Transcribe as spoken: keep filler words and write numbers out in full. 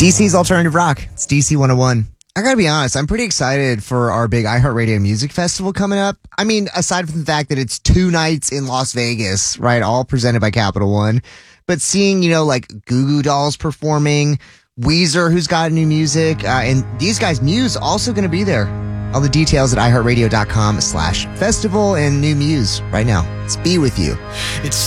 D C's Alternative Rock. It's D C one oh one. I gotta be honest, I'm pretty excited for our big iHeartRadio Music Festival coming up. I mean, aside from the fact that it's two nights in Las Vegas, right, all presented by Capital One, but seeing, you know, like Goo Goo Dolls performing, Weezer, who's got new music, uh, and these guys, Muse, also going to be there. All the details at iHeartRadio.com slash festival and new Muse right now. Let's be with you. It's